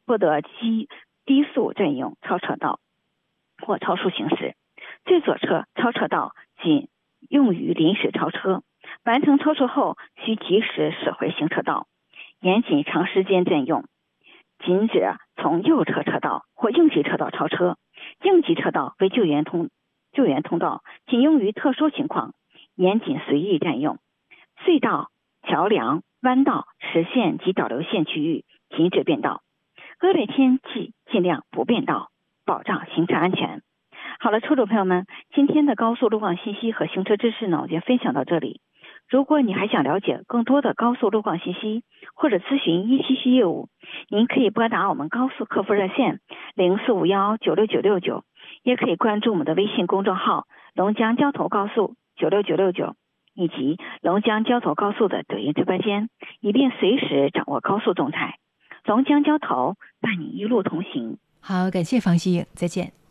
不得低速占用超车道或超速行驶。最左侧超车道仅用于临时超车，完成超车后需及时驶回行车道，严禁长时间占用。禁止从右侧车道或应急车道超车。应急车道为救援通道，仅用于特殊情况，严禁随意占用。隧道、桥梁、弯道、实线及导流线区域禁止变道。恶劣天气尽量不变道，保障行车安全。好了，车主朋友们，今天的高速路况信息和行车知识呢，我就分享到这里。如果你还想了解更多的高速路况信息或者咨询ETC业务，您可以拨打我们高速客服热线0451969969，也可以关注我们的微信公众号龙江交通高速96969，以及龙江交通高速的抖音直播间，以便随时掌握高速动态。龙江交通伴你一路同行。 好，感谢房希颖，再见。